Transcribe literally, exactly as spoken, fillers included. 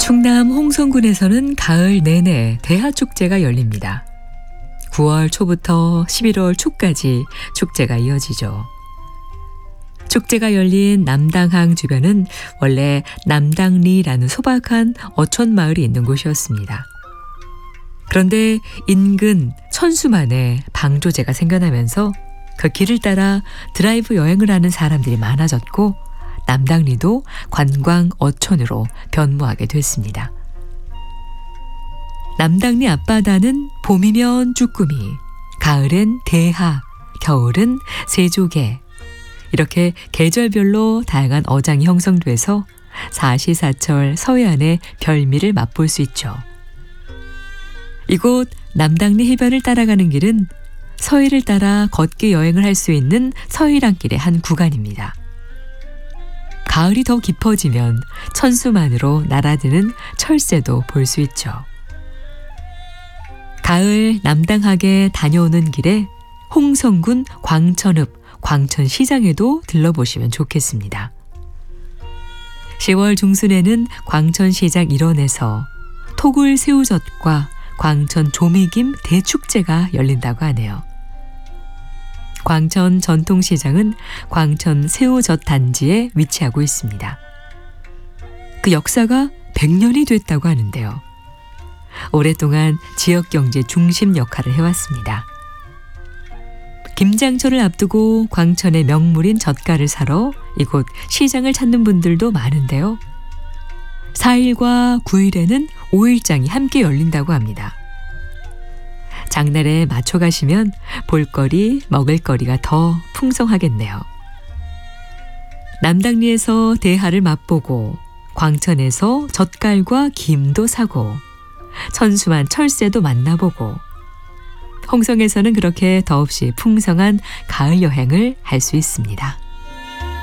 충남 홍성군에서는 가을 내내 대하축제가 열립니다. 구월 초부터 십일월 초까지 축제가 이어지죠. 축제가 열린 남당항 주변은 원래 남당리라는 소박한 어촌 마을이 있는 곳이었습니다. 그런데 인근 천수만에 방조제가 생겨나면서 그 길을 따라 드라이브 여행을 하는 사람들이 많아졌고 남당리도 관광 어촌으로 변모하게 됐습니다. 남당리 앞바다는 봄이면 쭈꾸미, 가을엔 대하, 겨울은 세조개 이렇게 계절별로 다양한 어장이 형성돼서 사시사철 서해안의 별미를 맛볼 수 있죠. 이곳 남당리 해변을 따라가는 길은 서해를 따라 걷기 여행을 할 수 있는 서해안길의 한 구간입니다. 가을이 더 깊어지면 천수만으로 날아드는 철새도 볼 수 있죠. 가을 남당하게 다녀오는 길에 홍성군 광천읍 광천시장에도 들러보시면 좋겠습니다. 시월 중순에는 광천시장 일원에서 토굴 새우젓과 광천 조미김 대축제가 열린다고 하네요. 광천 전통시장은 광천 새우젓 단지에 위치하고 있습니다. 그 역사가 백 년이 됐다고 하는데요. 오랫동안 지역경제 중심 역할을 해왔습니다. 김장철을 앞두고 광천의 명물인 젓갈을 사러 이곳 시장을 찾는 분들도 많은데요. 사 일과 구 일에는 오 일장이 함께 열린다고 합니다. 장날에 맞춰 가시면 볼거리, 먹을거리가 더 풍성하겠네요. 남당리에서 대하를 맛보고 광천에서 젓갈과 김도 사고 천수만 철새도 만나보고 홍성에서는 그렇게 더없이 풍성한 가을 여행을 할 수 있습니다.